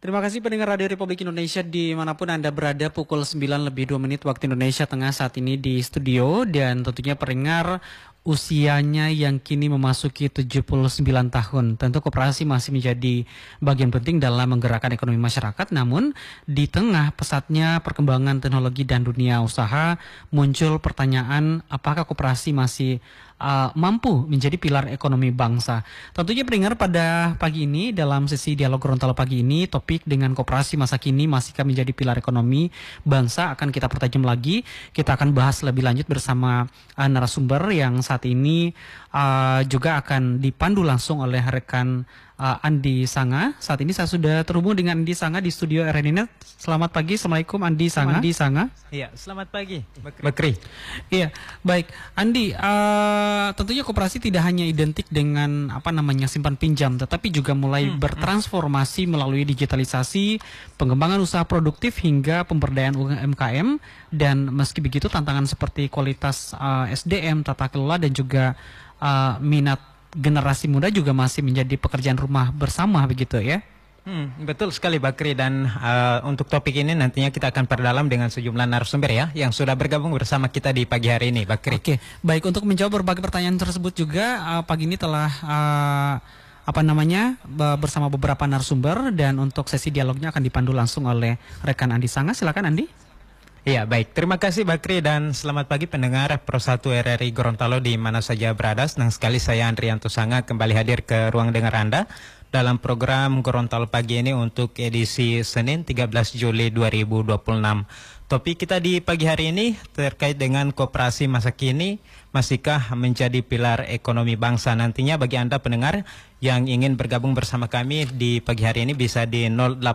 Terima kasih pendengar Radio Republik Indonesia dimanapun Anda berada, pukul 9 lebih 2 menit waktu Indonesia Tengah saat ini di studio. Dan tentunya pendengar usianya yang kini memasuki 79 tahun. Tentu koperasi masih menjadi bagian penting dalam menggerakkan ekonomi masyarakat. Namun di tengah pesatnya perkembangan teknologi dan dunia usaha, muncul pertanyaan apakah koperasi masih mampu menjadi pilar ekonomi bangsa. Tentunya pendengar, pada pagi ini dalam sesi dialog Gorontalo pagi ini, topik dengan koperasi masa kini masihkah menjadi pilar ekonomi bangsa akan kita pertajam lagi. Kita akan bahas lebih lanjut bersama narasumber yang saat ini juga akan dipandu langsung oleh rekan Andi Sanga. Saat ini saya sudah terhubung dengan Andi Sanga di studio RNN. Selamat pagi, Assalamualaikum Andi Sanga. Andi Sanga. Iya, selamat pagi, Bakri. Iya, baik. Andi, tentunya koperasi tidak hanya identik dengan simpan pinjam, tetapi juga mulai bertransformasi melalui digitalisasi, pengembangan usaha produktif hingga pemberdayaan UMKM. Dan meski begitu, tantangan seperti kualitas SDM, tata kelola dan juga minat generasi muda juga masih menjadi pekerjaan rumah bersama, begitu ya? Betul sekali Bakri, dan untuk topik ini nantinya kita akan perdalam dengan sejumlah narasumber ya yang sudah bergabung bersama kita di pagi hari ini, Bakri. Oke, baik, untuk menjawab berbagai pertanyaan tersebut juga pagi ini telah bersama beberapa narasumber, dan untuk sesi dialognya akan dipandu langsung oleh rekan Andi Sanga. Silakan Andi. Iya, baik. Terima kasih Bakri, dan selamat pagi pendengar Pro 1 RRI Gorontalo di mana saja berada. Senang sekali saya Andrianto Sanga kembali hadir ke ruang dengar Anda dalam program Gorontalo pagi ini untuk edisi Senin 13 Juli 2026. Topik kita di pagi hari ini terkait dengan koperasi masa kini masihkah menjadi pilar ekonomi bangsa. Nantinya bagi Anda pendengar yang ingin bergabung bersama kami di pagi hari ini bisa di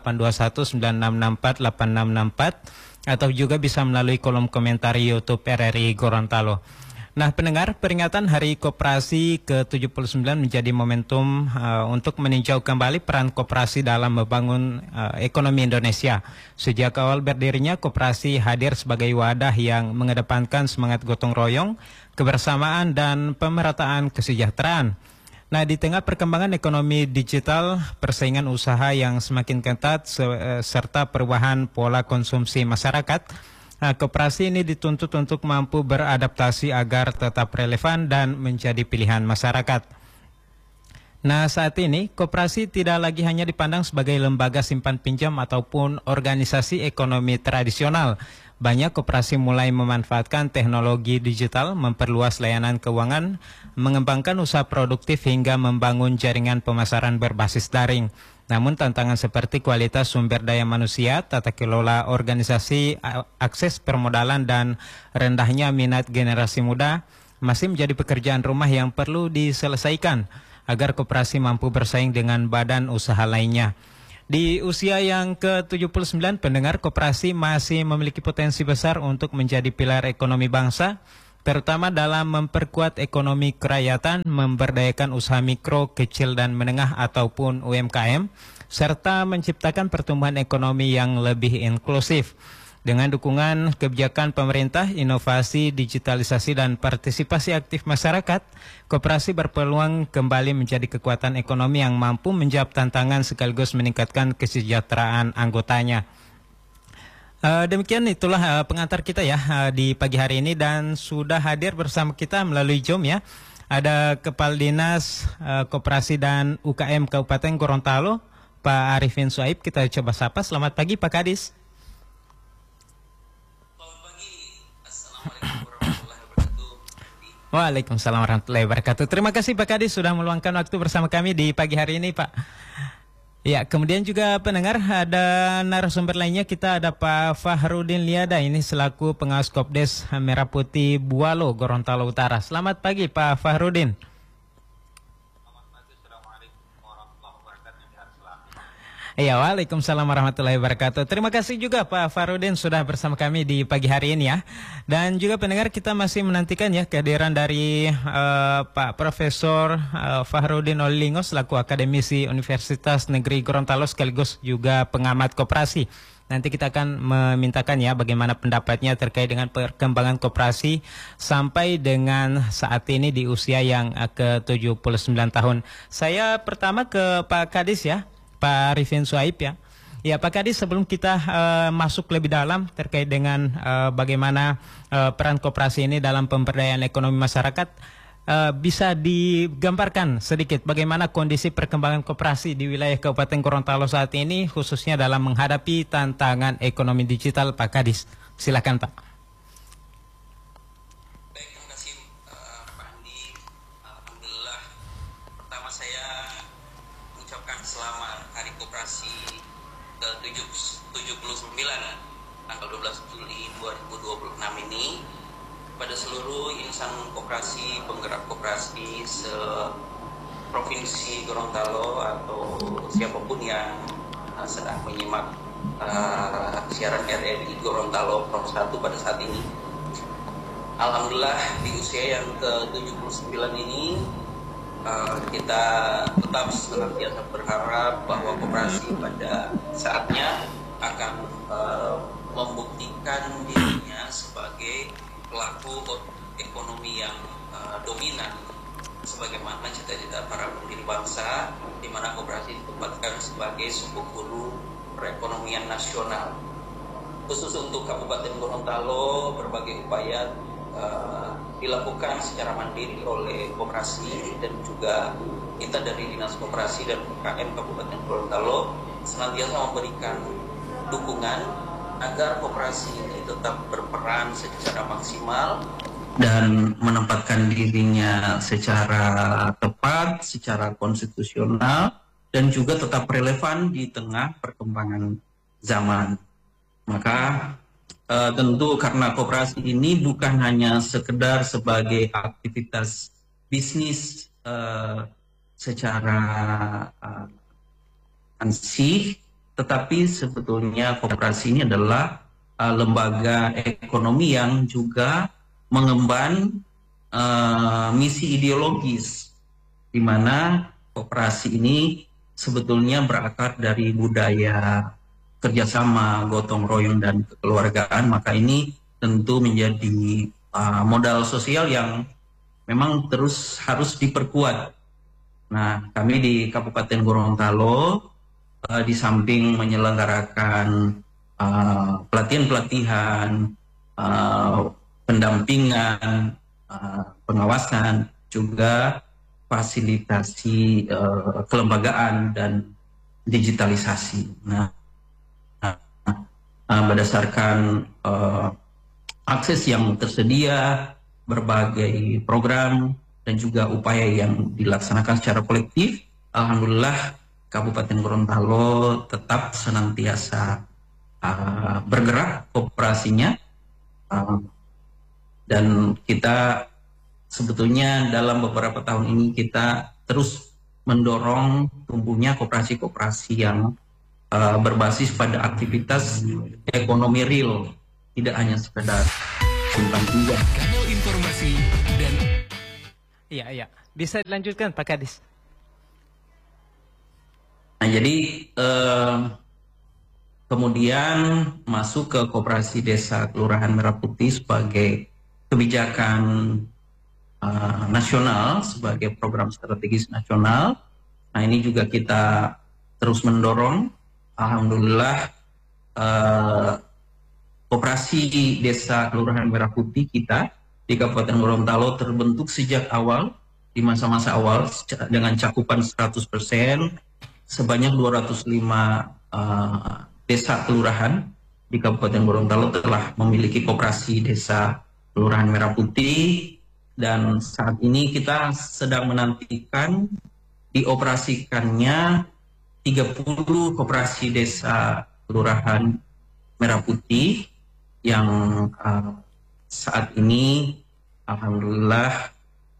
082196648664 atau juga bisa melalui kolom komentar YouTube RRI Gorontalo. Nah pendengar, peringatan Hari Koperasi ke-79 menjadi momentum untuk meninjau kembali peran koperasi dalam membangun ekonomi Indonesia. Sejak awal berdirinya, koperasi hadir sebagai wadah yang mengedepankan semangat gotong royong, kebersamaan dan pemerataan kesejahteraan. Nah, di tengah perkembangan ekonomi digital, persaingan usaha yang semakin ketat, serta perubahan pola konsumsi masyarakat, koperasi ini dituntut untuk mampu beradaptasi agar tetap relevan dan menjadi pilihan masyarakat. Nah, saat ini koperasi tidak lagi hanya dipandang sebagai lembaga simpan pinjam ataupun organisasi ekonomi tradisional. Banyak koperasi mulai memanfaatkan teknologi digital, memperluas layanan keuangan, mengembangkan usaha produktif hingga membangun jaringan pemasaran berbasis daring. Namun tantangan seperti kualitas sumber daya manusia, tata kelola organisasi, akses permodalan dan rendahnya minat generasi muda masih menjadi pekerjaan rumah yang perlu diselesaikan agar koperasi mampu bersaing dengan badan usaha lainnya. Di usia yang ke-79, pendengar, koperasi masih memiliki potensi besar untuk menjadi pilar ekonomi bangsa, terutama dalam memperkuat ekonomi kerakyatan, memberdayakan usaha mikro, kecil dan menengah ataupun UMKM, serta menciptakan pertumbuhan ekonomi yang lebih inklusif. Dengan dukungan kebijakan pemerintah, inovasi, digitalisasi, dan partisipasi aktif masyarakat, koperasi berpeluang kembali menjadi kekuatan ekonomi yang mampu menjawab tantangan sekaligus meningkatkan kesejahteraan anggotanya. Demikian itulah pengantar kita ya di pagi hari ini, dan sudah hadir bersama kita melalui Zoom ya. Ada Kepala Dinas Koperasi dan UKM Kabupaten Gorontalo, Pak Arifin Suhaib. Kita coba sapa. Selamat pagi Pak Kadis. Waalaikumsalam warahmatullahi wabarakatuh. Terima kasih Pak Kadis sudah meluangkan waktu bersama kami di pagi hari ini Pak. Ya, kemudian juga pendengar ada narasumber lainnya. Kita ada Pak Fahrudin Liada, ini selaku pengawas Kopdes Merah Putih Bualo Gorontalo Utara. Selamat pagi Pak Fahrudin. Iya, waalaikumsalam warahmatullahi wabarakatuh. Terima kasih juga Pak Fahrudin sudah bersama kami di pagi hari ini ya. Dan juga pendengar, kita masih menantikan ya kehadiran dari Pak Profesor Fahrudin Olilingo selaku akademisi Universitas Negeri Gorontalo sekaligus juga pengamat koperasi. Nanti kita akan memintakan ya bagaimana pendapatnya terkait dengan perkembangan koperasi sampai dengan saat ini di usia yang ke-79 tahun. Saya pertama ke Pak Kadis ya, Pak Arifin Suhaib ya. Ya, Pak Kadis, sebelum kita masuk lebih dalam terkait dengan bagaimana peran koperasi ini dalam pemberdayaan ekonomi masyarakat, bisa digambarkan sedikit bagaimana kondisi perkembangan koperasi di wilayah Kabupaten Gorontalo saat ini, khususnya dalam menghadapi tantangan ekonomi digital, Pak Kadis. Silakan, Pak. Baik, terima kasih Pak Andi. Alhamdulillah, pertama saya mengucapkan selamat Hari Koperasi ke-79 tanggal 12 Juli 2026 ini pada seluruh insan koperasi, penggerak koperasi se-Provinsi Gorontalo atau siapapun yang sedang menyimak siaran RRI Gorontalo Pro 1 pada saat ini. Alhamdulillah di usia yang ke-79 ini kita tetap senantiasa berharap bahwa koperasi pada saatnya akan membuktikan dirinya sebagai pelaku ekonomi yang dominan sebagaimana cita-cita para pendiri bangsa, di mana koperasi ditempatkan sebagai sumber hulu perekonomian nasional. Khusus untuk Kabupaten Gorontalo, berbagai upaya dilakukan secara mandiri oleh koperasi, dan juga kita dari Dinas Koperasi dan UKM Kabupaten Gorontalo senantiasa memberikan dukungan agar koperasi ini tetap berperan secara maksimal dan menempatkan dirinya secara tepat, secara konstitusional, dan juga tetap relevan di tengah perkembangan zaman. Maka tentu karena koperasi ini bukan hanya sekedar sebagai aktivitas bisnis secara ansih, tetapi sebetulnya koperasi ini adalah lembaga ekonomi yang juga mengemban misi ideologis, di mana koperasi ini sebetulnya berakar dari budaya kerjasama, gotong royong, dan kekeluargaan. Maka ini tentu menjadi modal sosial yang memang terus harus diperkuat. Nah, kami di Kabupaten Gorontalo di samping menyelenggarakan pelatihan-pelatihan, pendampingan, pengawasan, juga fasilitasi kelembagaan dan digitalisasi. Nah, berdasarkan akses yang tersedia, berbagai program dan juga upaya yang dilaksanakan secara kolektif, alhamdulillah Kabupaten Gorontalo tetap senantiasa bergerak koperasinya, dan kita sebetulnya dalam beberapa tahun ini kita terus mendorong tumbuhnya koperasi-koperasi yang berbasis pada aktivitas ekonomi real, tidak hanya sekedar simpan pinjam. Kanal informasi dan Iya, bisa dilanjutkan Pak Kadis. Nah, jadi kemudian masuk ke Koperasi Desa Kelurahan Merah Putih sebagai kebijakan nasional, sebagai program strategis nasional. Nah, ini juga kita terus mendorong. Alhamdulillah Koperasi Desa Kelurahan Merah Putih kita di Kabupaten Gorontalo terbentuk sejak awal, di masa-masa awal dengan cakupan 100%, sebanyak 205 desa kelurahan di Kabupaten Gorontalo telah memiliki Koperasi Desa Kelurahan Merah Putih, dan saat ini kita sedang menantikan dioperasikannya 30 koperasi desa kelurahan Merah Putih yang saat ini alhamdulillah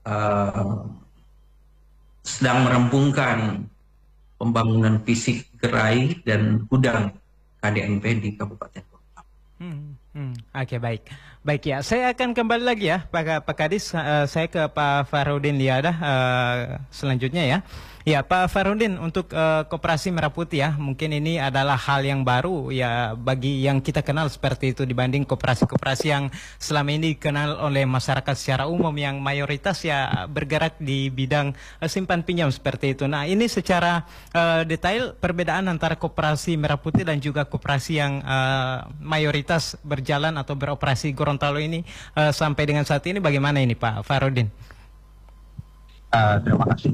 sedang merampungkan pembangunan fisik gerai dan gudang KDNP di Kabupaten Gorontalo. Oke, baik. Baik ya, saya akan kembali lagi ya Pak Kadis, saya ke Pak Farudin Liadah selanjutnya ya. Ya Pak Farudin, untuk Koperasi Merah Putih ya, mungkin ini adalah hal yang baru ya bagi yang kita kenal seperti itu dibanding koperasi-koperasi yang selama ini dikenal oleh masyarakat secara umum yang mayoritas ya bergerak di bidang simpan pinjam seperti itu. Nah ini secara detail perbedaan antara Koperasi Merah Putih dan juga koperasi yang mayoritas berjalan atau beroperasi Gorontalo ini sampai dengan saat ini bagaimana ini Pak Farudin? Terima kasih.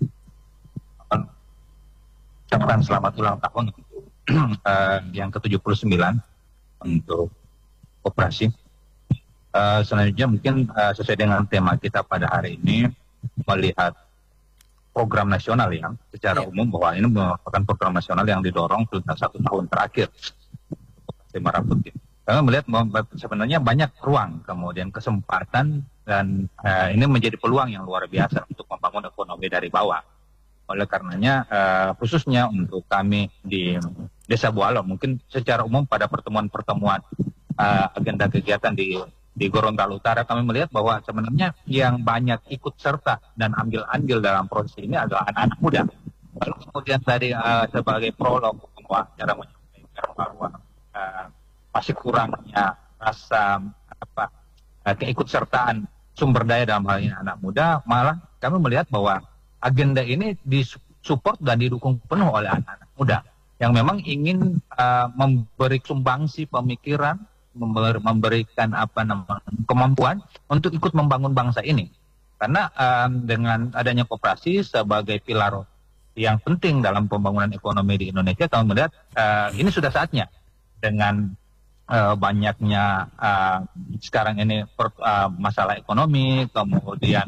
Ucapkan selamat ulang tahun yang ke-79 untuk koperasi. Selanjutnya mungkin sesuai dengan tema kita pada hari ini, melihat program nasional yang secara umum bahwa ini merupakan program nasional yang didorong sudah 1 tahun terakhir Koperasi Merah Putih. Kami melihat sebenarnya banyak ruang, kemudian kesempatan, dan ini menjadi peluang yang luar biasa untuk membangun ekonomi dari bawah. Oleh karenanya khususnya untuk kami di Desa Bualo, mungkin secara umum pada pertemuan-pertemuan agenda kegiatan di Gorontalo Utara, kami melihat bahwa sebenarnya yang banyak ikut serta dan ambil andil dalam proses ini adalah anak-anak muda. Lalu kemudian tadi sebagai prolog bahwa cara menyampaikan bahwa masih kurangnya rasa keikutsertaan sumber daya dalam hal ini anak muda, malah kami melihat bahwa agenda ini disupport dan didukung penuh oleh anak-anak muda yang memang ingin memberi sumbangsi pemikiran, memberikan kemampuan untuk ikut membangun bangsa ini. Karena dengan adanya koperasi sebagai pilar yang penting dalam pembangunan ekonomi di Indonesia, kami melihat ini sudah saatnya dengan banyaknya sekarang ini masalah ekonomi, kemudian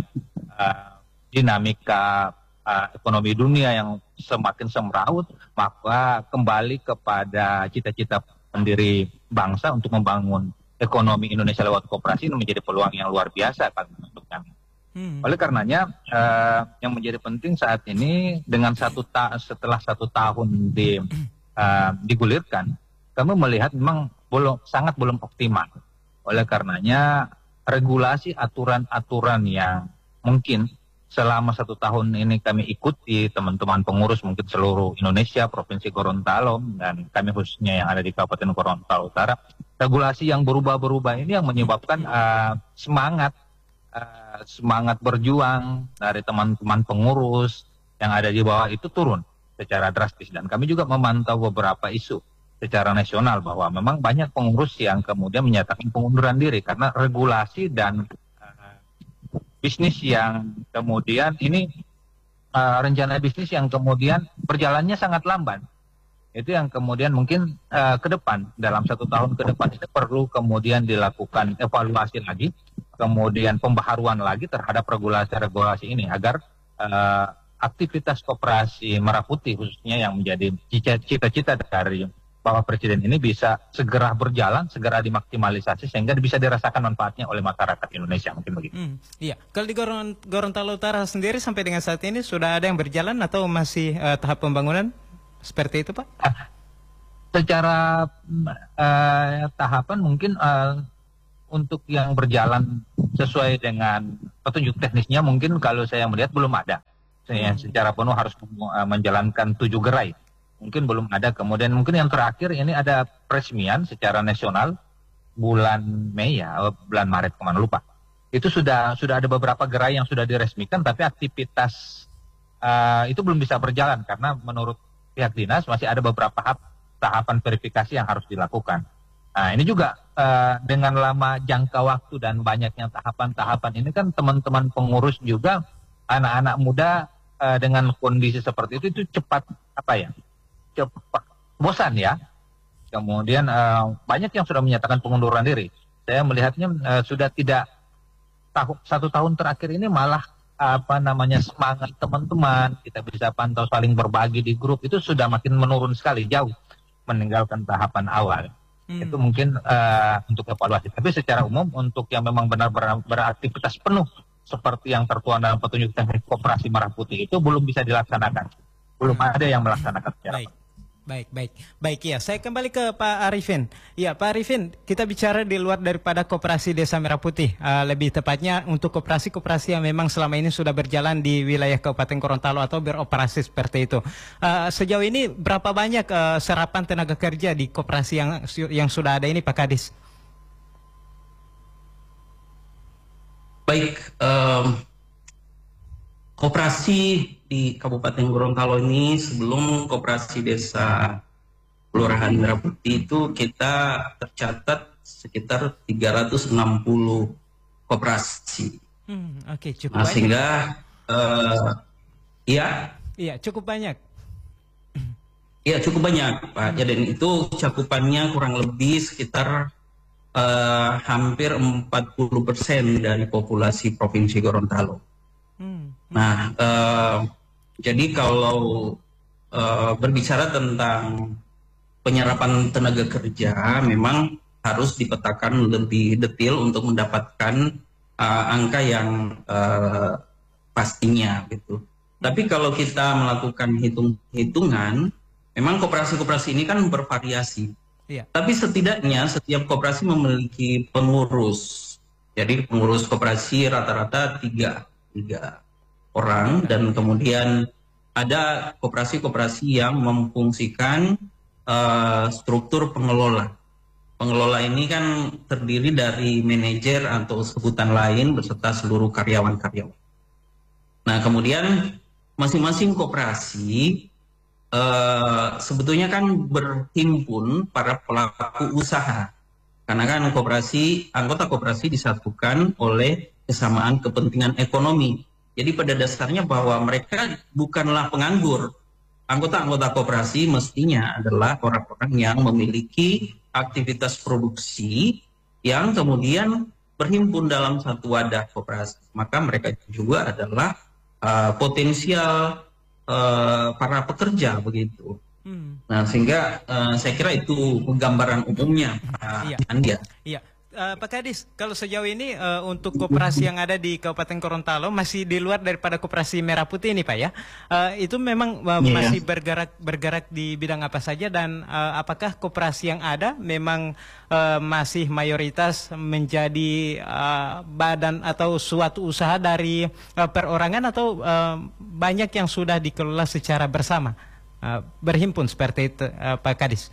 dinamika ekonomi dunia yang semakin semraut, maka kembali kepada cita-cita pendiri bangsa untuk membangun ekonomi Indonesia lewat koperasi ini menjadi peluang yang luar biasa untuk kami. Oleh karenanya yang menjadi penting saat ini dengan setelah 1 tahun digulirkan, kami melihat memang sangat belum optimal. Oleh karenanya regulasi aturan-aturan yang mungkin selama 1 tahun ini kami ikuti, teman-teman pengurus mungkin seluruh Indonesia, Provinsi Gorontalo, dan kami khususnya yang ada di Kabupaten Gorontalo Utara, regulasi yang berubah-berubah ini yang menyebabkan semangat berjuang dari teman-teman pengurus yang ada di bawah itu turun secara drastis. Dan kami juga memantau beberapa isu secara nasional bahwa memang banyak pengurus yang kemudian menyatakan pengunduran diri karena regulasi dan bisnis yang kemudian ini rencana bisnis yang kemudian berjalannya sangat lamban. Itu yang kemudian mungkin ke depan, dalam 1 tahun ke depan itu perlu kemudian dilakukan evaluasi lagi, kemudian pembaharuan lagi terhadap regulasi-regulasi ini agar aktivitas Koperasi Merah Putih khususnya yang menjadi cita-cita dari Bapak Presiden ini bisa segera berjalan, segera dimaksimalisasi sehingga bisa dirasakan manfaatnya oleh masyarakat Indonesia, mungkin begitu. Iya, kalau di Gorontalo Utara sendiri sampai dengan saat ini sudah ada yang berjalan atau masih tahap pembangunan seperti itu, Pak? Secara tahapan mungkin untuk yang berjalan sesuai dengan petunjuk teknisnya mungkin kalau saya melihat belum ada. Secara penuh harus menjalankan 7 gerai. Mungkin belum ada. Kemudian mungkin yang terakhir ini ada peresmian secara nasional bulan Mei ya, bulan Maret kemana lupa. Itu sudah ada beberapa gerai yang sudah diresmikan, tapi aktivitas itu belum bisa berjalan karena menurut pihak dinas masih ada beberapa tahapan verifikasi yang harus dilakukan. Nah ini juga dengan lama jangka waktu dan banyaknya tahapan-tahapan ini kan teman-teman pengurus juga anak-anak muda dengan kondisi seperti itu cepat bosan ya. Kemudian banyak yang sudah menyatakan pengunduran diri. Saya melihatnya sudah tidak 1 tahun terakhir ini malah semangat teman-teman, kita bisa pantau saling berbagi di grup itu sudah makin menurun sekali, jauh meninggalkan tahapan awal. Itu mungkin untuk evaluasi. Tapi secara umum untuk yang memang benar-benar beraktivitas penuh seperti yang tertuang dalam petunjuk teknik Koperasi Merah Putih itu belum bisa dilaksanakan. Belum ada yang melaksanakan secara. Baik ya. Saya kembali ke Pak Arifin. Ya, Pak Arifin, kita bicara di luar daripada Koperasi Desa Merah Putih. Lebih tepatnya untuk koperasi-koperasi yang memang selama ini sudah berjalan di wilayah Kabupaten Gorontalo atau beroperasi seperti itu. Sejauh ini berapa banyak serapan tenaga kerja di koperasi yang sudah ada ini, Pak Kadis? Baik, koperasi di Kabupaten Gorontalo ini sebelum koperasi desa Kelurahan Merah Putih itu kita tercatat sekitar 360 koperasi. Oke, cukup Nah, banyak. sehingga Iya, cukup banyak. ya cukup banyak Pak. Ya, dan itu cakupannya kurang lebih sekitar hampir 40% dari populasi Provinsi Gorontalo. Nah, jadi kalau berbicara tentang penyerapan tenaga kerja, memang harus dipetakan lebih detail untuk mendapatkan angka yang pastinya gitu. Tapi kalau kita melakukan hitung-hitungan, memang koperasi-koperasi ini kan bervariasi. Iya. Tapi setidaknya setiap koperasi memiliki pengurus. Jadi pengurus koperasi rata-rata tiga orang, dan kemudian ada koperasi-koperasi yang memfungsikan struktur pengelola. Pengelola ini kan terdiri dari manajer atau sebutan lain beserta seluruh karyawan-karyawan. Nah, kemudian masing-masing koperasi sebetulnya kan berhimpun para pelaku usaha. Karena kan anggota koperasi disatukan oleh kesamaan kepentingan ekonomi. Jadi pada dasarnya bahwa mereka bukanlah penganggur. Anggota-anggota koperasi mestinya adalah orang-orang yang memiliki aktivitas produksi yang kemudian berhimpun dalam satu wadah koperasi. Maka mereka juga adalah potensial para pekerja begitu. Nah, sehingga saya kira itu gambaran umumnya, Pak Andia. Iya. Pak Kadis, kalau sejauh ini untuk koperasi yang ada di Kabupaten Gorontalo masih di luar daripada Koperasi Merah Putih ini, Pak ya, itu memang masih bergerak di bidang apa saja, dan apakah koperasi yang ada memang masih mayoritas menjadi badan atau suatu usaha dari perorangan, atau banyak yang sudah dikelola secara bersama, berhimpun seperti itu, Pak Kadis?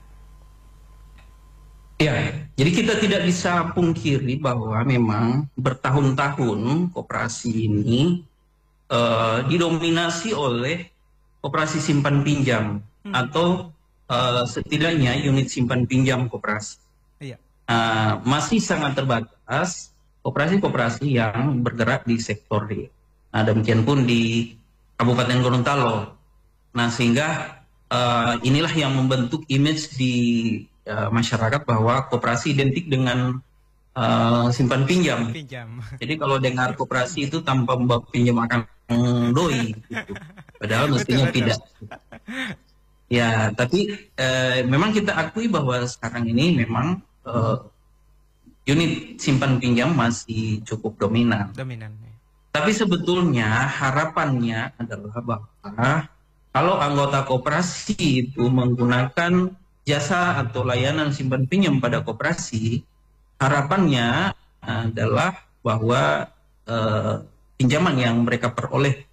Ya, jadi kita tidak bisa pungkiri bahwa memang bertahun-tahun koperasi ini didominasi oleh koperasi simpan pinjam atau setidaknya unit simpan pinjam koperasi. Iya. Masih sangat terbatas koperasi-koperasi yang bergerak di sektor real. Nah, demikian pun di Kabupaten Gorontalo. Nah, sehingga inilah yang membentuk image di masyarakat bahwa koperasi identik dengan simpan pinjam. Jadi kalau dengar koperasi itu tanpa pinjam akan doi, gitu. Padahal mestinya tidak. Ya, tapi memang kita akui bahwa sekarang ini memang unit simpan pinjam masih cukup dominan. Tapi sebetulnya harapannya adalah bahwa kalau anggota koperasi itu menggunakan jasa atau layanan simpan pinjam pada koperasi, harapannya adalah bahwa pinjaman yang mereka peroleh